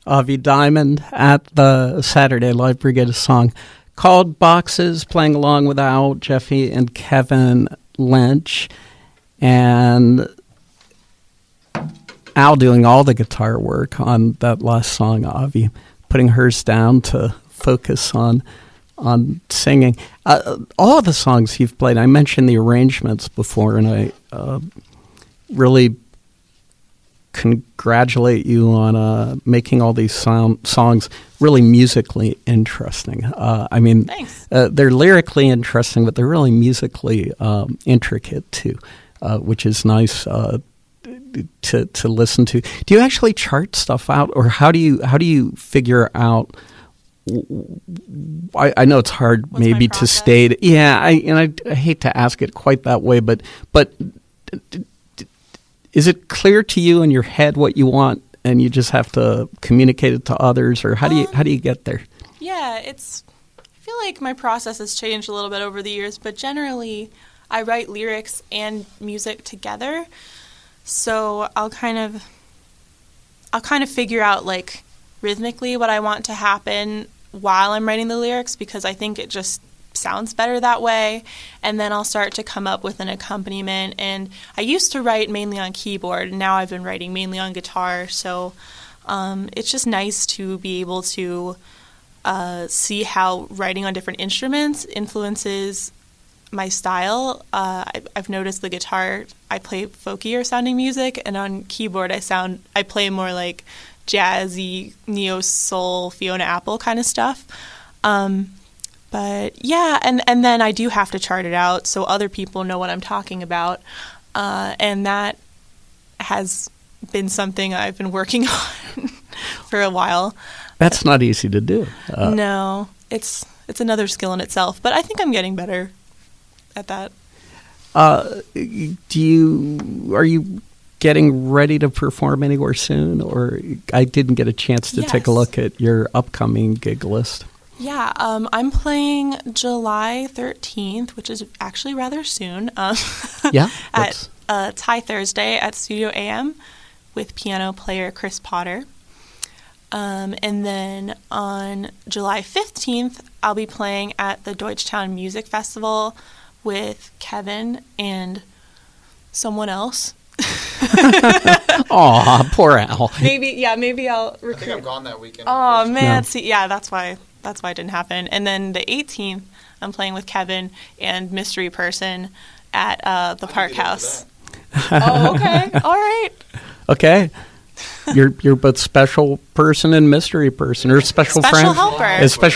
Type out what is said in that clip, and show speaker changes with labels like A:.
A: Avi Diamond at the Saturday Live Brigade song called Boxes, playing along with Al, Jeffy, and Kevin Lynch. And Al doing all the guitar work on that last song, Avi putting hers down to focus on singing. All of the songs you've played, I mentioned the arrangements before, and I really congratulate you on making all these songs really musically interesting.
B: Thanks.
A: They're lyrically interesting, but they're really musically intricate too, which is nice to listen to. Do you actually chart stuff out, or how do you figure out? I know it's hard maybe to state. Yeah, I hate to ask it quite that way, but is it clear to you in your head what you want, and you just have to communicate it to others, or how do you get there?
B: Yeah, I feel like my process has changed a little bit over the years, but generally I write lyrics and music together. So I'll kind of figure out like rhythmically what I want to happen while I'm writing the lyrics, because I think it just sounds better that way, and then I'll start to come up with an accompaniment. And I used to write mainly on keyboard, and now I've been writing mainly on guitar, so it's just nice to be able to see how writing on different instruments influences my style. I've noticed the guitar, I play folkier sounding music, and on keyboard I play more like jazzy, neo-soul, Fiona Apple kind of stuff. But yeah, and then I do have to chart it out so other people know what I'm talking about. And that has been something I've been working on for a while.
A: That's not easy to do.
B: No, it's another skill in itself, but I think I'm getting better at that.
A: Are you getting ready to perform anywhere soon? Or I didn't get a chance to take a look at your upcoming gig list.
B: Yeah, I'm playing July 13th, which is actually rather soon. At Thai Thursday at Studio AM with piano player Chris Potter. And then on July 15th, I'll be playing at the Deutschtown Music Festival with Kevin and someone else.
A: Aw, poor Al.
B: Maybe I'll recruit.
C: I think I'm gone that weekend.
B: Oh, man.
A: No.
B: See, yeah, that's why it didn't happen. And then the 18th, I'm playing with Kevin and Mystery Person at the Park House. Oh, okay. All right.
A: Okay. You're both special person and mystery person, or special friend.
B: Helper.
A: Special